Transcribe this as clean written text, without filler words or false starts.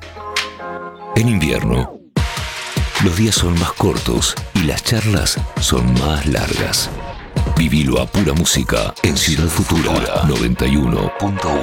En invierno, los días son más cortos y las charlas son más largas. Vivilo a pura música en Ciudad Futura 91.1.